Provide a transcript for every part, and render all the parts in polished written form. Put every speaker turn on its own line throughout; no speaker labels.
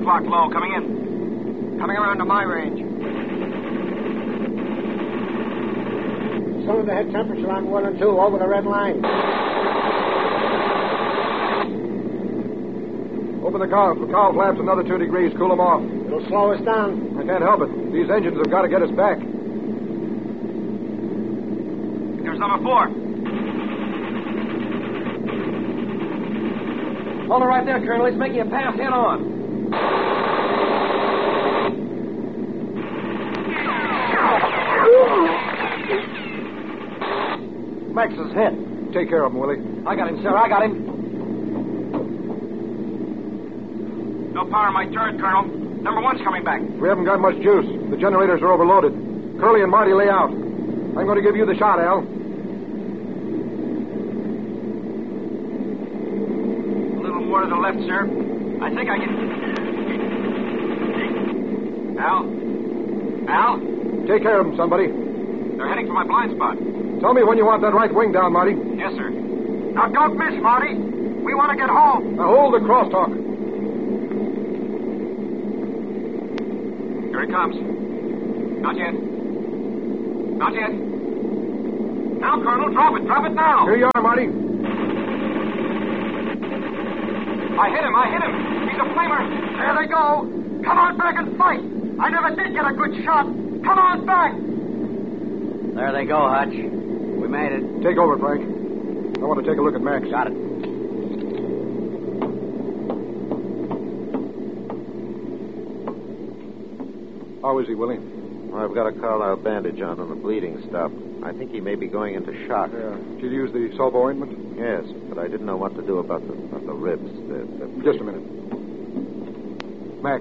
block low. Coming in.
Coming around to my range.
Cylinder head temperature on 1 and 2 over the red line.
Open the cowl flaps another 2 degrees. Cool them off.
It'll slow us down.
I can't help it. These engines have got to get us back.
There's number 4.
Hold it right there, Colonel. He's making a pass head on.
Max is hit. Take care of him, Willie.
I got him, sir. I got him.
No power in my turret, Colonel. Number 1's coming back.
We haven't got much juice. The generators are overloaded. Curly and Marty lay out. I'm going to give you the shot, Al.
A little more to the left, sir. I think I can... Al?
Take care of him, somebody.
They're heading for my blind spot.
Tell me when you want that right wing down, Marty.
Yes, sir.
Now, don't miss, Marty. We want to get home.
Now hold the crosstalk.
Here it comes. Not yet. Not yet. Now, Colonel, drop it. Drop it now.
Here you are, Marty.
I hit him. He's a flamer.
There they go. Come on back and fight. I never did get a good shot. Come on back.
There they go, Hutch. We made it.
Take over, Frank. I want to take a look at Max.
Got it.
How is he, Willie?
Well, I've got a Carlisle bandage on and the bleeding stopped. I think he may be going into shock.
Yeah. Did you use the sulfo ointment?
Yes, but I didn't know what to do about the ribs.
Just a minute. Max.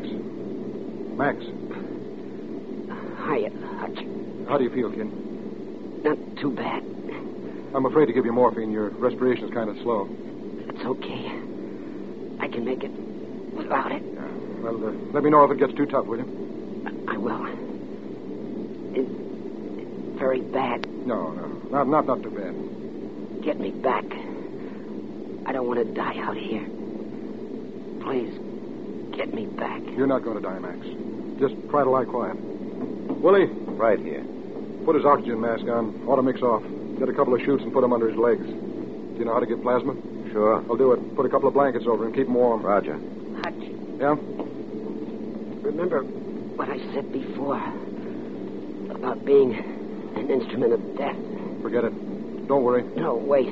Hiya, Hutch.
How do you feel, kid?
Not too bad.
I'm afraid to give you morphine. Your respiration's kind of slow.
It's okay. I can make it without it.
Yeah. Well, let me know if it gets too tough, will you?
I will. It's very bad.
No. Not too bad.
Get me back. I don't want to die out here. Please, get me back.
You're not going to die, Max. Just try to lie quiet. Willie?
Right here.
Put his oxygen mask on. Ought to mix off. Get a couple of chutes and put them under his legs. Do you know how to give plasma?
Sure.
I'll do it. Put a couple of blankets over him. Keep him warm.
Roger.
Hutch,
Yeah?
remember what I said before about being an instrument of death?
Forget it. Don't worry.
No, wait.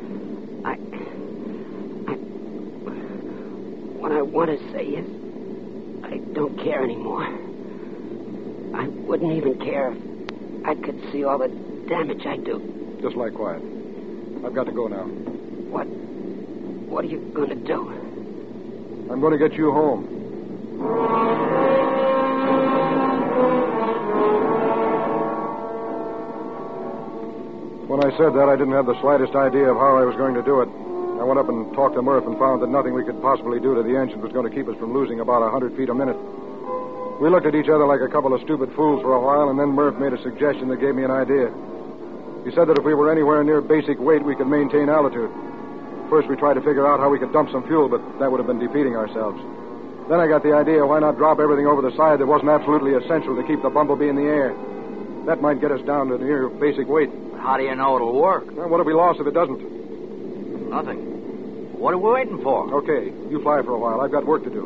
What I want to say is I don't care anymore. I wouldn't even care if I could see all the damage I do.
Just lie quiet. I've got to go now.
What are you going to do?
I'm going to get you home. When I said that, I didn't have the slightest idea of how I was going to do it. I went up and talked to Murph and found that nothing we could possibly do to the engine was going to keep us from losing about 100 feet a minute. We looked at each other like a couple of stupid fools for a while, and then Murph made a suggestion that gave me an idea. He said that if we were anywhere near basic weight, we could maintain altitude. First, we tried to figure out how we could dump some fuel, but that would have been defeating ourselves. Then I got the idea, why not drop everything over the side that wasn't absolutely essential to keep the Bumblebee in the air? That might get us down to near basic weight.
How do you know it'll work?
Well, what have we lost if it doesn't?
Nothing. What are we waiting for?
Okay, you fly for a while. I've got work to do.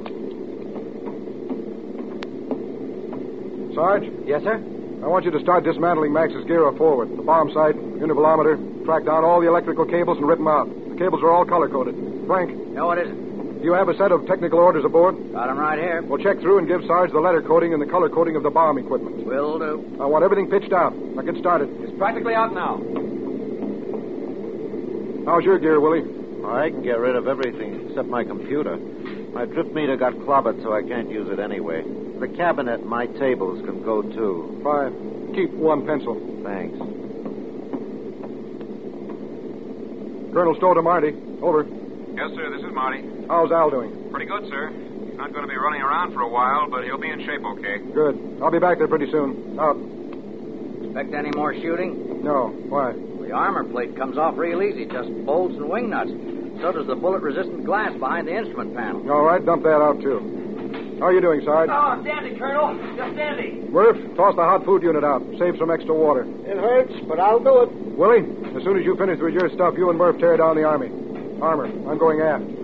Sarge?
Yes, sir?
I want you to start dismantling Max's gear forward. The bomb sight, univelometer, track down all the electrical cables and rip them out. The cables are all color-coded. Frank?
No, it isn't.
Do you have a set of technical orders aboard?
Got 'em right here.
Well, check through and give Sarge the letter coding and the color coding of the bomb equipment.
Will do.
I want everything pitched out. Now get started.
It's practically out now.
How's your gear, Willie?
I can get rid of everything except my computer. My drift meter got clobbered, so I can't use it anyway. The cabinet and my tables can go, too.
Fine. Keep one pencil.
Thanks.
Colonel Stowe to Marty. Over.
Yes, sir, this is Marty.
How's Al doing?
Pretty good, sir. He's not going to be running around for a while, but he'll be in shape okay.
Good. I'll be back there pretty soon. Out.
Expect any more shooting?
No. Why?
The armor plate comes off real easy, just bolts and wing nuts. So does the bullet-resistant glass behind the instrument panel.
All right, dump that out, too. How are you doing, Sarge?
Oh, dandy, Colonel. Just dandy.
Murph, toss the hot food unit out. Save some extra water.
It hurts, but I'll do it.
Willie, as soon as you finish with your stuff, you and Murph tear down the armor. I'm going aft.